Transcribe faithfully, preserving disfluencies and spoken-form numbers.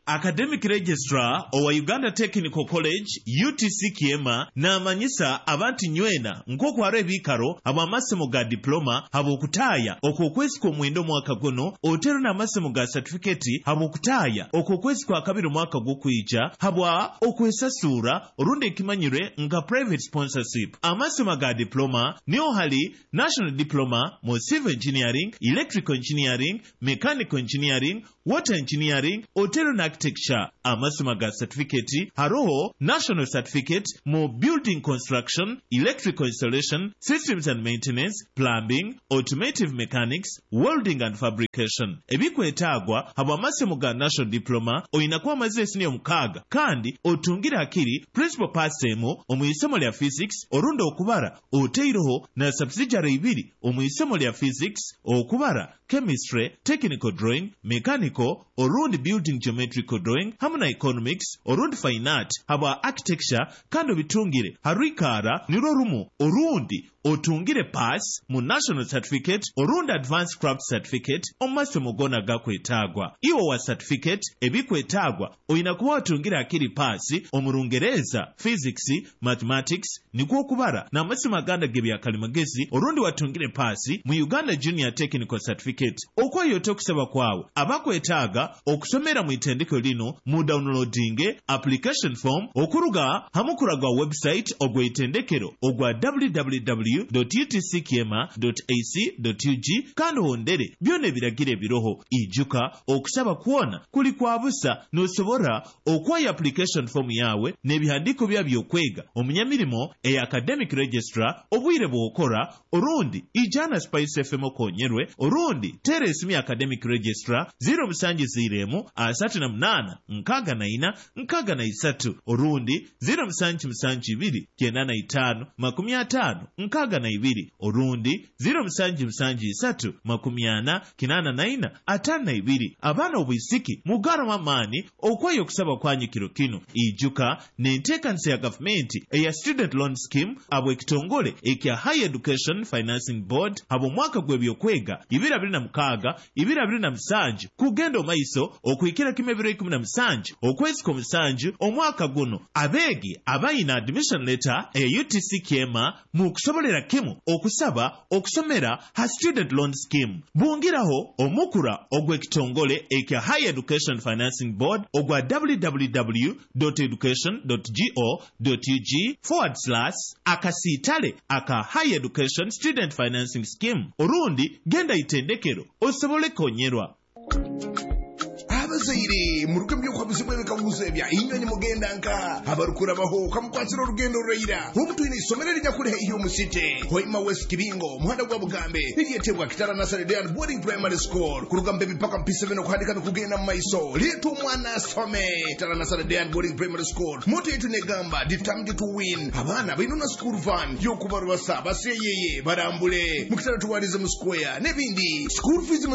Academic Registrar owa Uganda Technical College U T C Kiema n'amanyisa abantu nywena nk'okwara ebiikaro abo amasomo ga diploma habw'okutaaya okw'okwezi kw'omwenda omwaka guno otero n'amasomo ga certificate habw'okutaaya okw'okwezi kwa kabiri omwaka gw'okwija habwa okwesasuura olundi ekimanyirwe nga private sponsorship. Amasomo ga diploma niyo hali National Diploma mu Civil Engineering, Electrical Engineering, Mechanical Engineering, Water Engineering, Hotel and Architecture. Amasomo ga certificate haroho National Certificate mu Building Construction, Electrical Installation, Systems and Maintenance, Plumbing, Automotive Mechanics, Welding and Fabrication. Ebikwetaagwa habwa amasomo ga National Diploma oyinakuba amaze esiniya mukaaga kandi otungira akiri principal passemu omuisomo lya physics orundi okubara oteiroho na subsidiary ibiri omuisomo lya physics okubara chemistry, technical drawing, mechanical orundi building geometrical drawing hamu na economics orundi fine art habwa architecture kandi obitungire harwikara nirwo rumu orundi otungire pass mu national certificate orundi advanced craft certificate omumasomo gona gakwetaagwa. Iwo wa certificate ebikwetaagwa oyina kuba watungire akiri pass omurungereza physics, mathematics nikwo okubara n'amasomo aganda g'ebyakalimagezi orundi watungire pass mu Uganda Junior Technical Certificate. Okwayote okusaba kwawe abakwetaaga okusomera mu itendeko lino mu downloading application form okuruga hamukuraga website ogwa itendekero ogwa w w w dot u t c kiema dot a c dot u g kandi hondere byone biragire ebiroho ijuka okusaba kuona kuli kwa busa nosobora okwaya application form yawe n'ebihandiko bya byokwega omunyamirimo e academic registrar obwire bwokora orundi ijana Spice F M okonyerwe orundi teresimi academic registrar zero musanji ziremu asatu na munana nkaga na ina nkaga na isatu orundi zero musanji musanji ibiri kenda na itano makumi atano nkaga na ibiri orundi zero musanji musanji isatu makumi ana kinana na ina atano na ibiri. Abana obwisiki mugara mamani okwayo okusaba kwanyikiro kino ijuka n'enteekanisa ya gavumenti eya student loan scheme abwe ekitongole ekya Higher Education Financing Board abo mwaka gw'ebyokwega ibiri abiri na mukaaga ibiri abiri na musanju kugenda omaiso okwikira kimebiro ikumi na musanju okwezi kw'omusanju omwaka guno abeegi abayina admission letter eya U T C Kiema mu kusobolera kimu okusaba okusomera ha student loan scheme. Bungiraho omukura ogw'ekitongole ekya Higher Education Financing Board ogwa w w w dot education dot go dot u g forward slash akasiitale aka Higher Education Student Financing Scheme orundi genda itendekero osobole konyerwa. Abazaire muruka byoko bizimwe bikaguze bya inyoni mugenda nka abarukura baho kamukwatira urugendo rurayira omuntu ine isomero rijya kuri iyo musite Hoima West Kibingo muhanda gwa Bugambe niyetebwa Kitara Nursery Day and Boarding Primary School kurugambe bipaka mpise bino kwandika kugenda mu maiso leto mwana some Kitara Nursery Day and Boarding Primary School moto yetu negamba determined to win abana binuna school van yo kubarwa saba seyeye barambule mukitara tuwalize mu square nebindi school fees